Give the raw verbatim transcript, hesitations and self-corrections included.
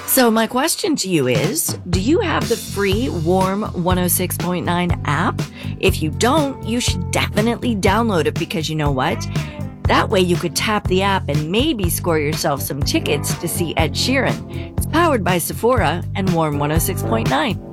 So my question to you is, do you have the free Warm one oh six point nine app? If you don't, you should definitely download it because you know what? That way you could tap the app and maybe score yourself some tickets to see Ed Sheeran. It's powered by Sephora and Warm one oh six point nine.